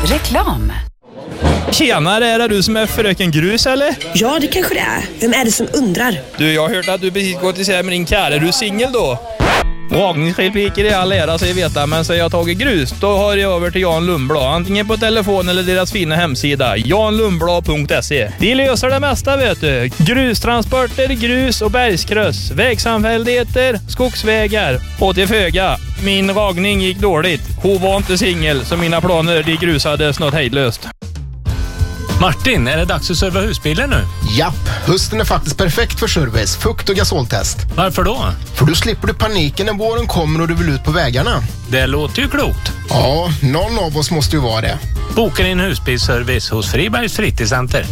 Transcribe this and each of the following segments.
Reklam. Tjenare, är det du som är fröken Grus eller? Ja, det kanske det är. Vem är det som undrar? Du, jag har hört att du precis gått isär med din kär. Är du singel då? Dragningsrepliker i all ära så jag vet, men så jag tagit grus, då har jag över till Jan Lundblad. Antingen på telefon eller deras fina hemsida, janlundblad.se. De löser det mesta, vet du. Grustransporter, grus och bergskryss, vägsamfälligheter, skogsvägar och till föga. Min ragning gick dåligt. Hon var inte singel, så mina planer de grusades något hejdlöst. Martin, är det dags att serva husbilen nu? Japp, hösten är faktiskt perfekt för service, fukt- och gasoltest. Varför då? För då slipper du paniken när våren kommer och du vill ut på vägarna. Det låter ju klokt. Ja, någon av oss måste ju vara det. Boka din husbilsservice hos Fribergs fritidscenter.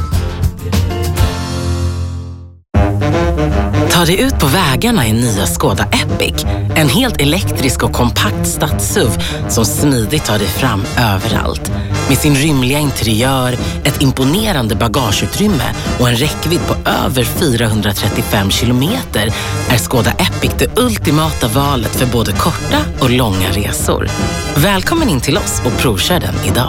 Ta dig ut på vägarna i nya Skoda Epic. En helt elektrisk och kompakt stadssuv som smidigt tar dig fram överallt. Med sin rymliga interiör, ett imponerande bagageutrymme och en räckvidd på över 435 kilometer är Skoda Epic det ultimata valet för både korta och långa resor. Välkommen in till oss och provkör den idag.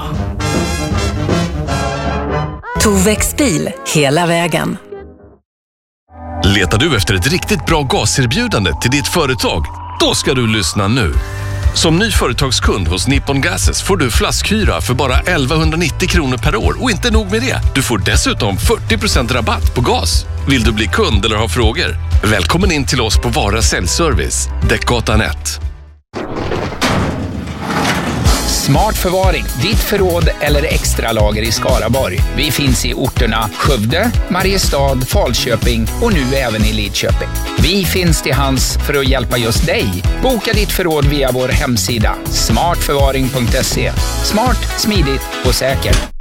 Tovex bil, hela vägen. Letar du efter ett riktigt bra gaserbjudande till ditt företag? Då ska du lyssna nu. Som ny företagskund hos Nippon Gases får du flaskhyra för bara 1190 kronor per år. Och inte nog med det, du får dessutom 40% rabatt på gas. Vill du bli kund eller ha frågor? Välkommen in till oss på Vara Säljservice, Däckgatan 1. Smart förvaring, ditt förråd eller extra lager i Skaraborg. Vi finns i orterna Skövde, Mariestad, Falköping och nu även i Lidköping. Vi finns till hands för att hjälpa just dig. Boka ditt förråd via vår hemsida smartförvaring.se. Smart, smidigt och säkert.